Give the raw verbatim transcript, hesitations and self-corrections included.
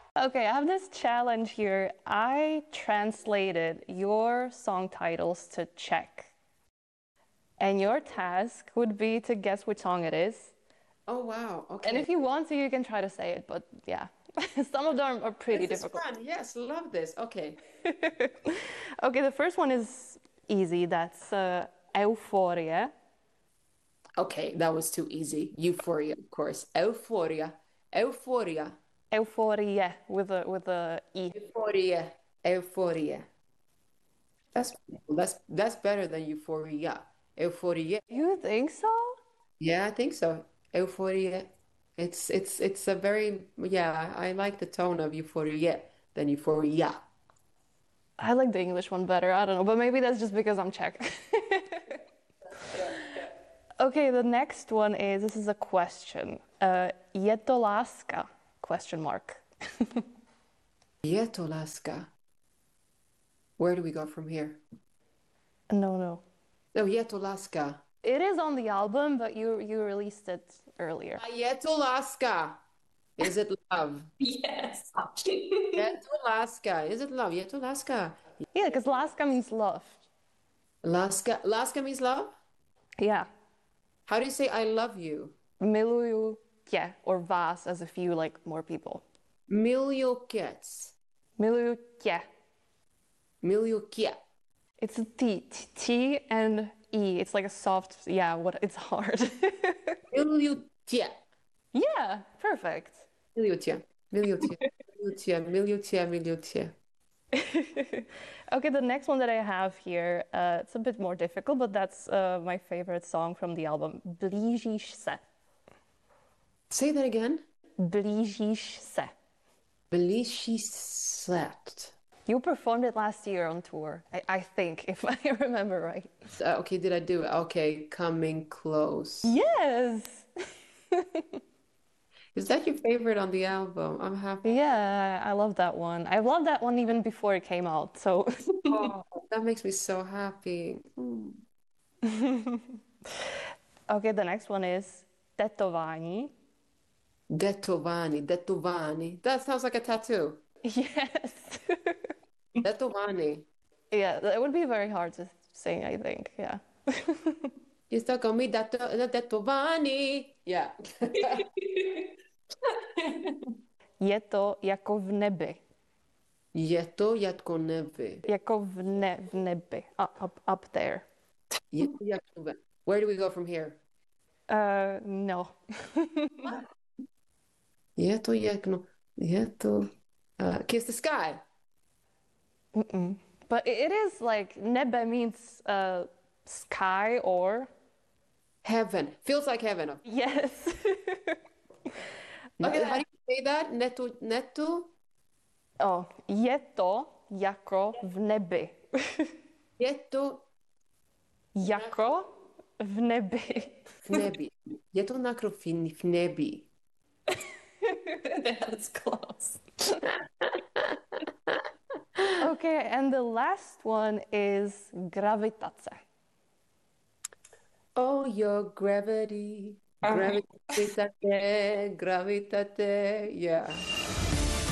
Okay, I have this challenge here. I translated your song titles to Czech. And your task would be to guess which song it is. Oh, wow. And Okay. if you want to, you can try to say it, but yeah, some of them are pretty This is difficult. fun. Yes, love this. Okay. Okay, the first one is easy. That's uh, Euphoria. Okay, that was too easy. Euphoria, of course. Euphoria. Euphoria. Euphoria with a with a E. Euphoria. Euphoria. That's that's that's better than euphoria. Euphoria. You think so? Yeah, I think so. Euphoria. It's it's it's a very yeah, I like the tone of euphoria than euphoria. I like the English one better. I don't know, but maybe that's just because I'm Czech. Yeah, yeah. Okay, the next one is this is a question. Uh, Je to láska? Question mark. Je to láska. Where do we go from here? No, no. No, Je to láska. It is on the album, but you you released it earlier. Ah, Je to láska. Is it love? Yes. Je to láska. Is it love? Je to láska. Yeah, because láska means love. Láska. Láska means love? Yeah. How do you say I love you? Miluju tě, or vás as if you like more people. Miljokets. Miluju tě. Miljokje. It's a T, T, T and E. It's like a soft, yeah, what it's hard. Miljotje. Yeah, perfect. Miljotje. Miljotje. Miljotje. Miljotje. Miljotje. Okay, the next one that I have here, uh, it's a bit more difficult, but that's uh, my favorite song from the album. Blížíš se. Say that again. Blížíš se. Belishi slept. You performed it last year on tour, I, I think, if I remember right. Uh, okay, did I do it? Okay, coming close. Yes. Is that your favorite on the album? I'm happy. Yeah, I love that one. I loved that one even before it came out. So, Oh, that makes me so happy. Mm. okay, the next one is Tetování. Detovani, Detovani. That sounds like a tattoo. Yes. Detovani. Yeah, that would be very hard to sing, I think. Yeah. You stuck on me, Deto- Detovani. Yeah. Je to jako v nebi. Je to jako nebe. Jako v, ne, v nebi. Up, up, up there. Je to jako nebe. Where do we go from here? Uh, no. Je to jako, je to, uh, kiss the sky. Mm-mm. But it is like nebe means uh, sky or Heaven. Feels like heaven. yes. How Okay. do you say that? Neto, neto? Oh, je to jako v nebi. Je to Jako v nebi. v nebi. Je to nakro v v nebi. That's close. Okay, and the last one is gravitace. Oh, your gravity. Uh-huh. Gravitate, gravitate. Yeah.